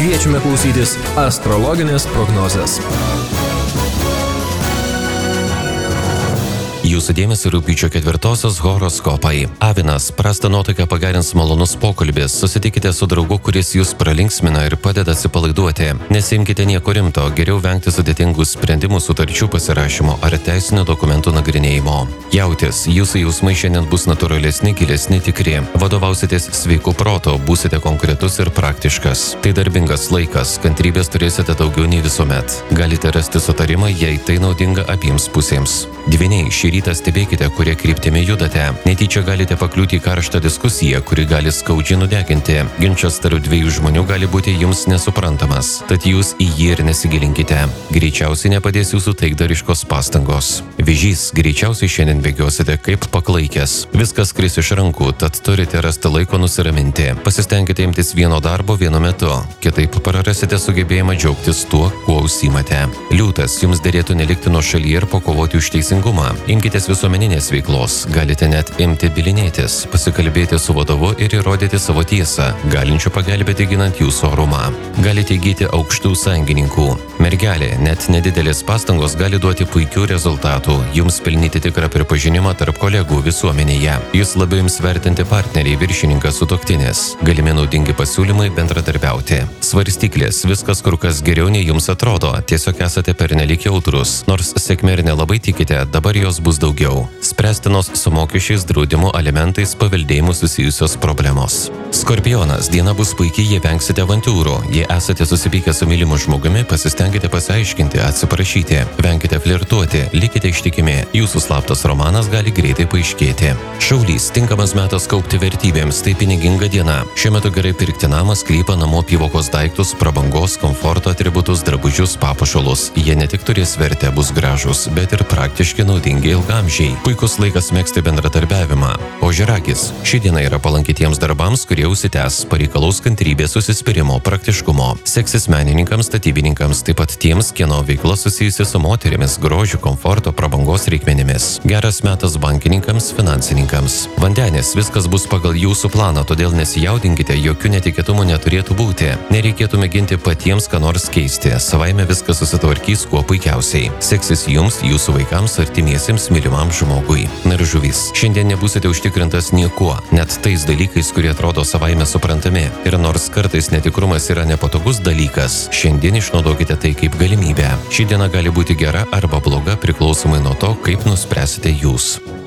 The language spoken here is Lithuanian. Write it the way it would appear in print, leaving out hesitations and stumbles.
Kviečiame klausytis astrologinės prognozės. Jūsų dėmesio rugpjūčio 4-osios horoskopai. Avinas, prastą nuotaiką pagerins malonus pokalbis. Susitikite su draugu, kuris jūs pralinksmina ir padeda atsipalaiduoti. Nesimkite nieko rimto, geriau vengti sudėtingų sprendimų, sutarčių pasirašymo ar teisinių dokumentų nagrinėjimo. Jautis, jūsų jausmai šiandien bus natūralesni, gilesni, tikri. Vadovausitės sveiku protu, būsite konkretus ir praktiškas. Tai darbingas laikas, kantrybės turėsite daugiau nei visuomet. Galite rasti sutarimą, jei tai naudinga abiems pusėms. Dvyniai, šį rytą stebėkite, kurie kryptimi judate. Netyčia galite pakliūti į karštą diskusiją, kuri gali skaudžiai nudeginti. Ginčas tarp dviejų žmonių gali būti jums nesuprantamas, tad jūs į jį ir nesigilinkite. Greičiausiai nepadės jūsų taikdariškos pastangos. Vėžys, greičiausiai šiandien bėgiosite kaip paklaikęs. Viskas kris iš rankų, tad turite rasti laiko nusiraminti. Pasistengkite imtis vieno darbo vienu metu, kitaip prarasite sugebėjimą džiaugtis tuo, kuo užsiimate. Liūtas, jums derėtų nelikti nuošalyje ir pakovoti už teisingumą. Imkitės visuomeninės veiklos, galite net imti bylinėtis, pasikalbėti su vadovu ir įrodyti savo tiesą, galinčių pagelbėti ginant jūsų orumą. Galite įgyti aukštų sąjungininkų. Mergelė, net nedidelės pastangos gali duoti puikių rezultatų, jums pelnyti tikrą pripažinimą tarp kolegų visuomenėje. Jūs labiau jums vertinti partneriai, viršininkas, sutuoktinis. Galimi naudingi pasiūlymai bendradarbiauti. Svarstyklės, viskas kur kas geriau nei jums atrodo, tiesiog esate pernelyg jautrus. Nors sėkmė ir nelabai tikite, dabar jos bus daugiau. Spręstinos su mokesčiais, draudimu, alimentais, paveldėjimu susijusios problemos. Skorpionas, diena bus puikiai, jei vengsite avantiūrų. Jei esate susipykę su mylimu žmogumi, pasistengkite pasiaiškinti, atsiprašyti. Venkite flirtuoti, likite ištikimi. Jūsų slaptas romanas gali greitai paaiškėti. Šaulys, tinkamas metas kaupti vertybėms, tai piniginga diena. Šiuo metu gerai pirkti namą, sklypą, namo apyvokos daiktus, prabangos, komforto atributus, drabužius, papuošalus. Jie ne tik turės vertę, bus gražus, bet ir praktiški, naudingi ilgamžiai. Puikus laikas megzti bendradarbiavimą. Ožiaragis, ši diena yra palanki tiems darbams, kurie užsitęs, pareikalaus kantrybės, užsispyrimo, praktiškumo. Seksis menininkams, statybininkams, taip pat tiems, kieno veikla susijusi su moterimis, grožiu, komforto, prabangos reikmenimis. Geras metas bankininkams, finansininkams. Vandenis, viskas bus pagal jūsų planą, todėl nesijaudinkite, jokių netikėtumų neturėtų būti. Nereikėtų mėginti patiems ką nors keisti, savaime viskas susitvarkys kuo puikiausiai. Seksis jums, jūsų vaikams, artimiesiems, mylimam žmogui. Na ir žuvys, šiandien nebūsite užtikrintas niekuo, net tais dalykais, kurie atrodo savaime suprantami. Ir nors kartais netikrumas yra nepatogus dalykas, šiandien išnaudokite tai kaip galimybę. Ši diena gali būti gera arba bloga priklausomai nuo to, kaip nuspręsite jūs.